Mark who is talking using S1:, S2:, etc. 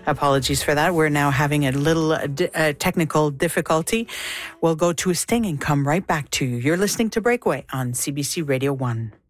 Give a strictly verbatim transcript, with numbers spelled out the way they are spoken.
S1: Apologies for that. We're now having a little uh, d- uh, technical difficulty. We'll go to a sting and come right back to you. You're listening to Breakaway on C B C Radio one.